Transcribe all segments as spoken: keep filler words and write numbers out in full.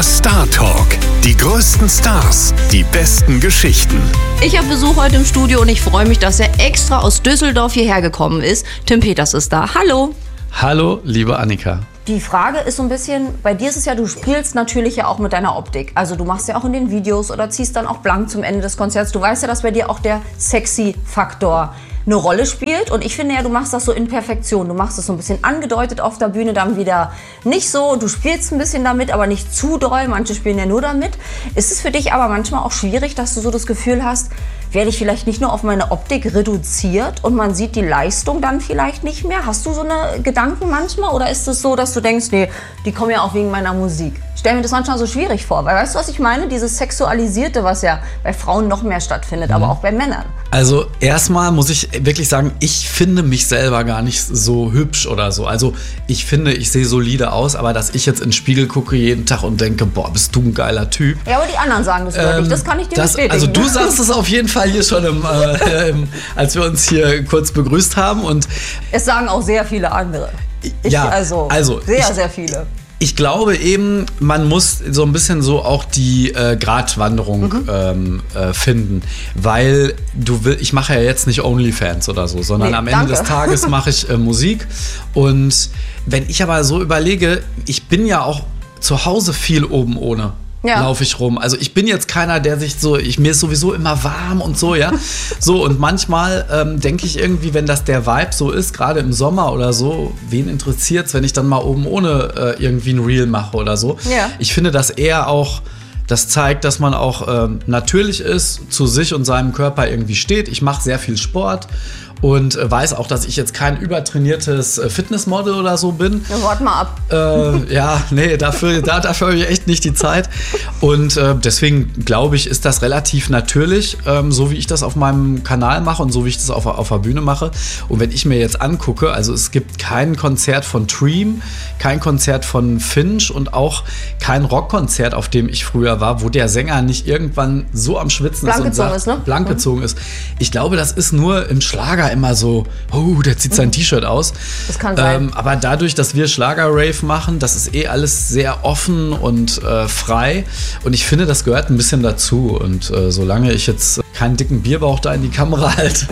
Der Star Talk. Die größten Stars, die besten Geschichten. Ich habe Besuch heute im Studio und ich freue mich, dass er extra aus Düsseldorf hierher gekommen ist. Tim Peters ist da. Hallo. Hallo, liebe Annika. Die Frage ist so ein bisschen, bei dir ist es ja, du spielst natürlich ja auch mit deiner Optik. Also du machst ja auch in den Videos oder ziehst dann auch blank zum Ende des Konzerts. Du weißt ja, dass bei dir auch der Sexy-Faktor eine Rolle spielt. Und ich finde ja, du machst das so in Perfektion. Du machst es so ein bisschen angedeutet auf der Bühne, dann wieder nicht so. Du spielst ein bisschen damit, aber nicht zu doll. Manche spielen ja nur damit. Ist es für dich aber manchmal auch schwierig, dass du so das Gefühl hast, werde ich vielleicht nicht nur auf meine Optik reduziert und man sieht die Leistung dann vielleicht nicht mehr? Hast du so eine Gedanken manchmal oder ist es so, dass du denkst, nee, die kommen ja auch wegen meiner Musik? Ich stelle mir das manchmal so schwierig vor, weil weißt du, was ich meine? Dieses Sexualisierte, was ja bei Frauen noch mehr stattfindet, mhm. aber auch bei Männern. Also erstmal muss ich wirklich sagen, ich finde mich selber gar nicht so hübsch oder so. Also ich finde, ich sehe solide aus, aber dass ich jetzt in den Spiegel gucke jeden Tag und denke, boah, bist du ein geiler Typ. Ja, aber die anderen sagen das ähm, nicht, das kann ich dir das, bestätigen. Also du sagst es auf jeden Fall hier schon, im, äh, im, als wir uns hier kurz begrüßt haben. Und es sagen auch sehr viele andere. Ich, ja, also, also sehr, ich, sehr viele. Ich glaube eben, man muss so ein bisschen so auch die äh, Gratwanderung mhm. ähm, äh, finden, weil du will, ich mache ja jetzt nicht OnlyFans oder so, sondern nee, am Ende danke. des Tages mache ich äh, Musik. Und wenn ich aber so überlege, ich bin ja auch zu Hause viel oben ohne. Ja. Laufe ich rum. Also ich bin jetzt keiner, der sich so, ich, mir ist sowieso immer warm und so, ja. So, und manchmal ähm, denke ich irgendwie, wenn das der Vibe so ist, gerade im Sommer oder so, wen interessiert's, wenn ich dann mal oben ohne äh, irgendwie ein Reel mache oder so. Ja. Ich finde das eher auch, das zeigt, dass man auch ähm, natürlich ist, zu sich und seinem Körper irgendwie steht. Ich mache sehr viel Sport. Und äh, weiß auch, dass ich jetzt kein übertrainiertes äh, Fitnessmodel oder so bin. Ja, warte mal ab. Äh, ja, nee, dafür, da, dafür habe ich echt nicht die Zeit. Und äh, deswegen glaube ich, ist das relativ natürlich, ähm, so wie ich das auf meinem Kanal mache und so wie ich das auf, auf der Bühne mache. Und wenn ich mir jetzt angucke, also es gibt kein Konzert von Dream, kein Konzert von Finch und auch kein Rockkonzert, auf dem ich früher war, wo der Sänger nicht irgendwann so am Schwitzen blank ist und sagt, ist, ne? blank mhm. gezogen ist. Ich glaube, das ist nur im Schlager immer so, oh, der zieht sein mhm. T-Shirt aus. Das kann sein. Ähm, aber dadurch, dass wir Schlager-Rave machen, das ist eh alles sehr offen und äh, frei. Und ich finde, das gehört ein bisschen dazu. Und äh, solange ich jetzt keinen dicken Bierbauch da in die Kamera halte.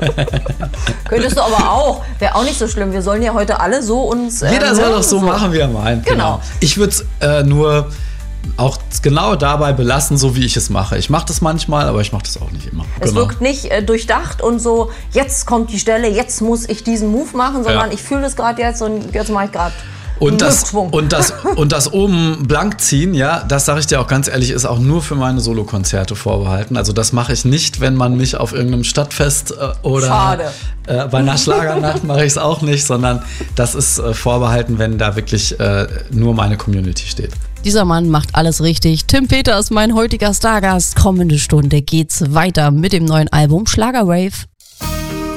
Könntest du aber auch. Wäre auch nicht so schlimm. Wir sollen ja heute alle so uns... Äh, Jeder soll doch so, so machen, wie er meint. Genau. genau. Ich würde es äh, nur... auch genau dabei belassen, so wie ich es mache. Ich mache das manchmal, aber ich mache das auch nicht immer. Es genau. wirkt nicht äh, durchdacht und so, jetzt kommt die Stelle, jetzt muss ich diesen Move machen, sondern ja. ich fühle das gerade jetzt und jetzt mache ich gerade und das, und, das, und das oben blank ziehen, ja, das sage ich dir auch ganz ehrlich, ist auch nur für meine Solokonzerte vorbehalten. Also das mache ich nicht, wenn man mich auf irgendeinem Stadtfest äh, oder äh, bei einer Schlagernacht mache ich es auch nicht, sondern das ist äh, vorbehalten, wenn da wirklich äh, nur meine Community steht. Dieser Mann macht alles richtig. Tim Peters, mein heutiger Stargast. Kommende Stunde geht's weiter mit dem neuen Album Schlager Rave.